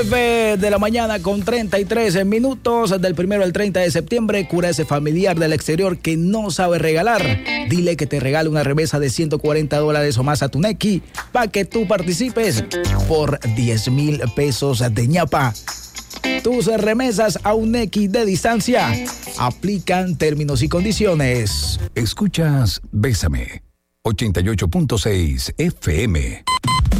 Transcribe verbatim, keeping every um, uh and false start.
nueve de la mañana con treinta y tres minutos del primero al treinta de septiembre. Cura ese familiar del exterior que no sabe regalar. Dile que te regale una remesa de ciento cuarenta dólares o más a tu Nequi para que tú participes por diez mil pesos de ñapa. Tus remesas a un Nequi de distancia. Aplican términos y condiciones. Escuchas Bésame, ochenta y ocho punto seis F M.